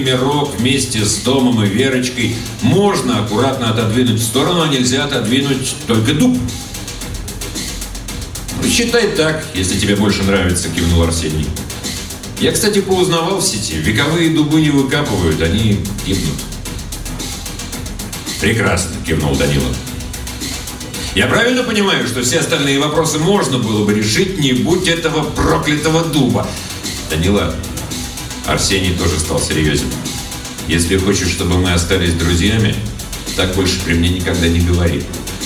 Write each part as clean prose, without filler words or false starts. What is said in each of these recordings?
мирок вместе с домом и Верочкой можно аккуратно отодвинуть в сторону, а нельзя отодвинуть только дуб. Ну, считай так, если тебе больше нравится, кивнул Арсений. Я, кстати, поузнавал в сети. Вековые дубы не выкапывают, они гибнут. Прекрасно, кивнул Данила. Я правильно понимаю, что все остальные вопросы можно было бы решить, не будь этого проклятого дуба? Данила, Арсений тоже стал серьезен. Если хочешь, чтобы мы остались друзьями, так больше при мне никогда не говори.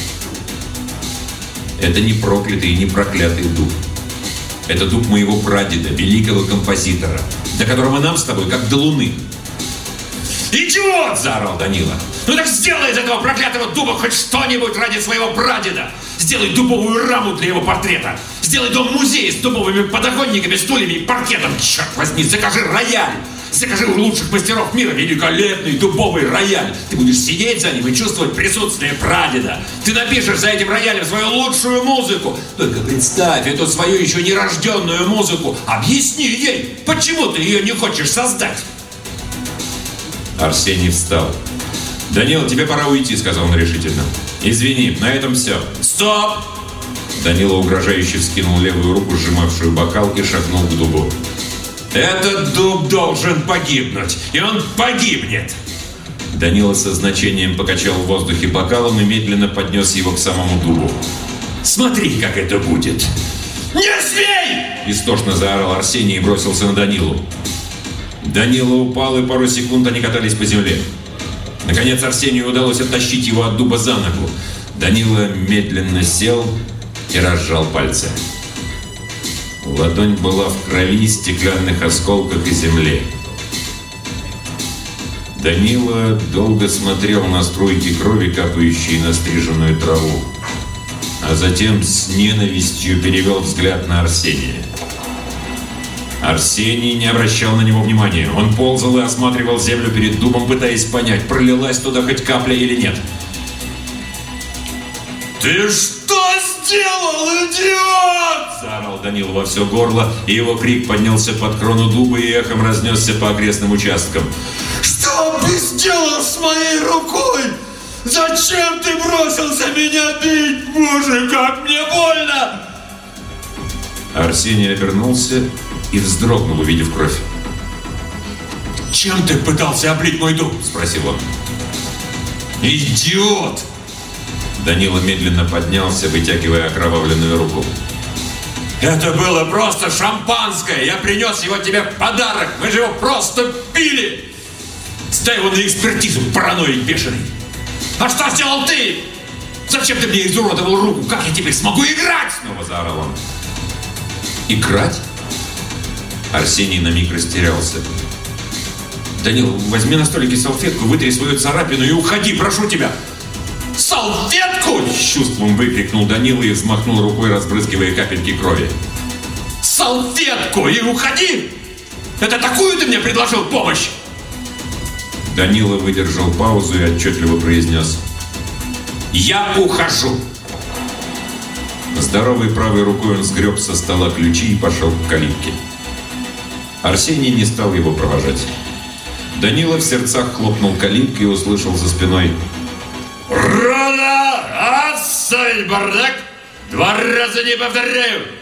Это не проклятый и не проклятый дуб. Это дуб моего прадеда, великого композитора, до которого нам с тобой как до луны. «Идиот!» – заорал Данила. «Ну так сделай из этого проклятого дуба хоть что-нибудь ради своего прадеда! Сделай дубовую раму для его портрета! Сделай дом-музей с дубовыми подоконниками, стульями и паркетом! Черт возьми, закажи рояль! Закажи у лучших мастеров мира великолепный дубовый рояль! Ты будешь сидеть за ним и чувствовать присутствие прадеда! Ты напишешь за этим роялем свою лучшую музыку! Только представь эту свою еще нерожденную музыку! Объясни ей, почему ты ее не хочешь создать!» Арсений встал. «Данила, тебе пора уйти», — сказал он решительно. «Извини, на этом все». «Стоп!» Данила угрожающе вскинул левую руку, сжимавшую бокал, и шагнул к дубу. «Этот дуб должен погибнуть, и он погибнет!» Данила со значением покачал в воздухе бокалом и медленно поднес его к самому дубу. «Смотри, как это будет!» «Не смей!» — истошно заорал Арсений и бросился на Данилу. Данила упал, и пару секунд они катались по земле. Наконец Арсению удалось оттащить его от дуба за ногу. Данила медленно сел и разжал пальцы. Ладонь была в крови, стеклянных осколках и земле. Данила долго смотрел на струйки крови, капающие на стриженную траву, а затем с ненавистью перевел взгляд на Арсения. Арсений не обращал на него внимания. Он ползал и осматривал землю перед дубом, пытаясь понять, пролилась туда хоть капля или нет. «Ты что сделал, идиот?» – заорал Данила во все горло, и его крик поднялся под крону дуба и эхом разнесся по окрестным участкам. «Что ты сделал с моей рукой? Зачем ты бросился меня бить? Боже, как мне больно!» Арсений обернулся и вздрогнул, увидев кровь. «Чем ты пытался облить мой дуб?» – спросил он. «Идиот!» Данила медленно поднялся, вытягивая окровавленную руку. «Это было просто шампанское! Я принес его тебе в подарок! Мы же его просто пили! Сдай его на экспертизу, параноик бешеный! А что сделал ты? Зачем ты мне изуродовал руку? Как я теперь смогу играть?» Снова заорал он. «Играть?» Арсений на миг растерялся. «Данил, возьми на столике салфетку, вытри свою царапину и уходи, прошу тебя!» «Салфетку!» – с чувством выкрикнул Данила и взмахнул рукой, разбрызгивая капельки крови. «Салфетку и уходи! Это такую ты мне предложил помощь?» Данила выдержал паузу и отчетливо произнес: «Я ухожу!» Здоровой правой рукой он сгреб со стола ключи и пошел к калитке. Арсений не стал его провожать. Данила в сердцах хлопнул калиткой и услышал за спиной: «Рода! Отставить бардак! 2 раза не повторяю!